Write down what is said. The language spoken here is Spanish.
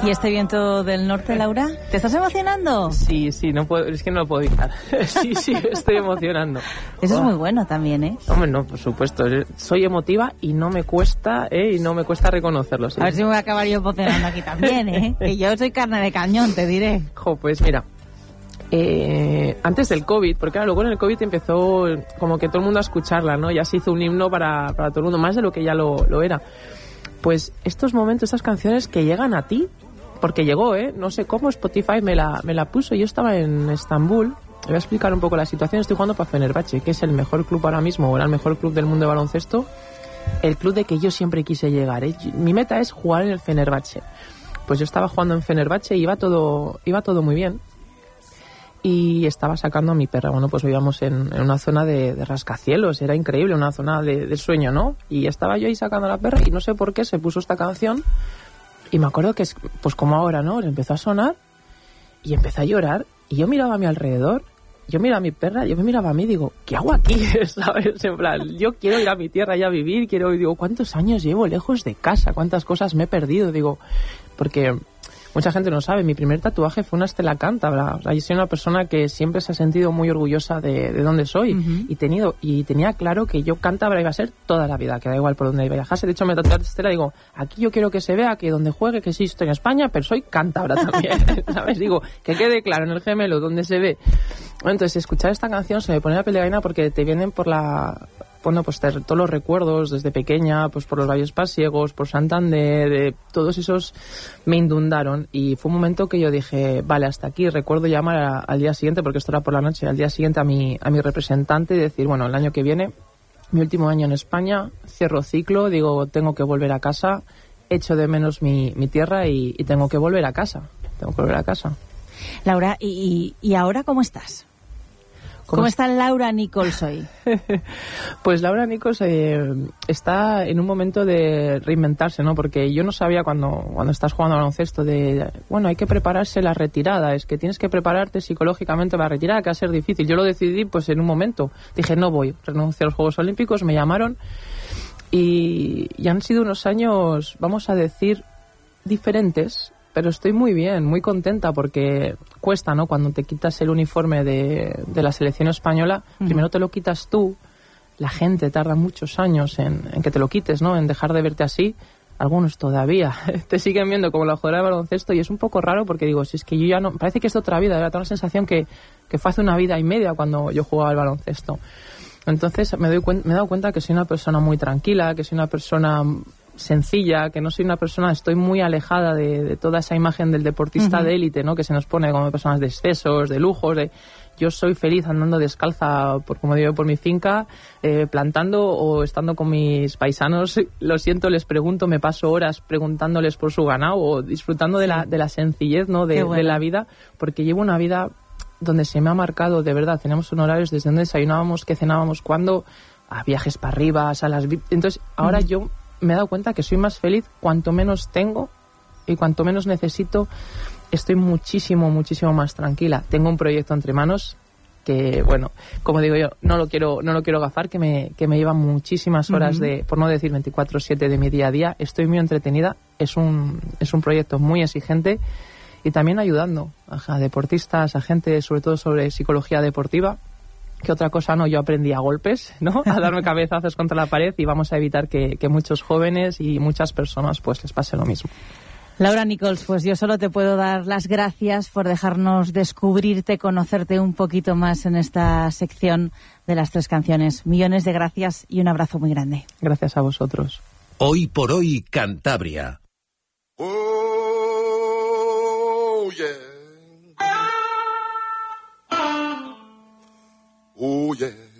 ¿Y este viento del norte, Laura? ¿Te estás emocionando? Sí, no puedo, es que no lo puedo evitar. Sí, estoy emocionando. Eso es muy bueno también, ¿eh? Hombre, no, por supuesto. Soy emotiva y no me cuesta, reconocerlo. Sí. A ver si me voy a acabar yo emocionando aquí también, ¿eh? Que yo soy carne de cañón, te diré. Pues mira, antes del COVID, porque luego en el COVID empezó como que todo el mundo a escucharla, ¿no? Ya se hizo un himno para todo el mundo, más de lo que ya lo era. Pues estos momentos, estas canciones que llegan a ti, porque llegó, no sé cómo, Spotify me la puso. Yo estaba en Estambul, voy a explicar un poco la situación. Estoy jugando para Fenerbahce, que es el mejor club ahora mismo, o era el mejor club del mundo de baloncesto, el club de que yo siempre quise llegar, ¿eh? Mi meta es jugar en el Fenerbahce. Pues yo estaba jugando en Fenerbahce y iba todo muy bien. Y estaba sacando a mi perra. Bueno, pues vivíamos en una zona de rascacielos, era increíble, una zona de sueño, ¿no? Y estaba yo ahí sacando a la perra y no sé por qué se puso esta canción y me acuerdo que, pues como ahora, ¿no? Le empezó a sonar y empecé a llorar y yo miraba a mi alrededor, yo miraba a mi perra, yo me miraba a mí y digo, ¿qué hago aquí? ¿Sabes? En plan, yo quiero ir a mi tierra ya a vivir, digo, ¿cuántos años llevo lejos de casa? ¿Cuántas cosas me he perdido? Digo, porque mucha gente no sabe, mi primer tatuaje fue una estela cántabra. O sea, yo soy una persona que siempre se ha sentido muy orgullosa de dónde soy. Uh-huh. Y tenía claro que yo cántabra iba a ser toda la vida, que da igual por donde viajase. De hecho, me tatué la estela y digo, aquí yo quiero que se vea que donde juegue, que sí estoy en España, pero soy cántabra también. ¿Sabes? Digo, que quede claro en el gemelo donde se ve. Bueno, entonces, escuchar esta canción se me pone la piel de gallina porque te vienen por pues todos los recuerdos desde pequeña, pues por los Valles Pasiegos, por Santander, todos esos me inundaron y fue un momento que yo dije, vale, hasta aquí. Recuerdo llamar al día siguiente, porque esto era por la noche, al día siguiente a mi representante y decir, bueno, el año que viene, mi último año en España, cierro ciclo, digo, tengo que volver a casa, echo de menos mi tierra y tengo que volver a casa, Laura, ¿y ahora cómo estás? ¿Cómo está Laura Nichols hoy? Pues Laura Nichols está en un momento de reinventarse, ¿no? Porque yo no sabía cuando estás jugando al baloncesto hay que prepararse la retirada, es que tienes que prepararte psicológicamente para la retirada, que va a ser difícil. Yo lo decidí pues en un momento. Dije, no voy, renuncié a los Juegos Olímpicos, me llamaron y han sido unos años, vamos a decir, diferentes. Pero estoy muy bien, muy contenta porque cuesta, ¿no? Cuando te quitas el uniforme de la selección española, primero te lo quitas tú, la gente tarda muchos años en que te lo quites, ¿no? En dejar de verte así. Algunos todavía te siguen viendo como la jugadora de baloncesto y es un poco raro porque digo, si es que yo ya no... Parece que es otra vida, era toda la sensación que fue hace una vida y media cuando yo jugaba al baloncesto. Entonces me he dado cuenta que soy una persona muy tranquila, que soy una persona sencilla, que no soy una persona, estoy muy alejada de toda esa imagen del deportista de élite, ¿no? Que se nos pone como personas de excesos, de lujos, yo soy feliz andando descalza como digo, por mi finca, plantando o estando con mis paisanos. Lo siento, les pregunto, me paso horas preguntándoles por su ganado o disfrutando de la sencillez, ¿no? de la vida, porque llevo una vida donde se me ha marcado, de verdad, teníamos horarios desde donde desayunábamos, que cenábamos, cuando, a viajes para arriba, salas VIP. Entonces, ahora yo me he dado cuenta que soy más feliz cuanto menos tengo y cuanto menos necesito. Estoy muchísimo más tranquila. Tengo un proyecto entre manos que, bueno, como digo yo, no lo quiero gafar, que me lleva muchísimas horas por no decir 24/7 de mi día a día. Estoy muy entretenida. Es un proyecto muy exigente y también ayudando a deportistas, a gente, sobre todo sobre psicología deportiva. Que otra cosa no, yo aprendí a golpes, ¿no? A darme cabezazos contra la pared y vamos a evitar que muchos jóvenes y muchas personas pues les pase lo mismo. Laura Nichols, pues yo solo te puedo dar las gracias por dejarnos descubrirte, conocerte un poquito más en esta sección de las 3 canciones. Millones de gracias y un abrazo muy grande. Gracias a vosotros. Hoy por hoy, Cantabria. Oh, yeah. Oh, yeah.